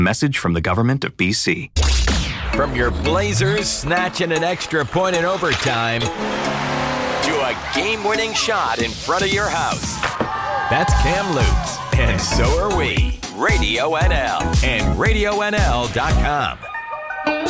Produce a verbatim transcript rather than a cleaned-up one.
Message from the government of B C. From your Blazers snatching an extra point in overtime to a game-winning shot in front of your house. That's Cam Lutz, and so are we. Radio N L and radio N L dot com.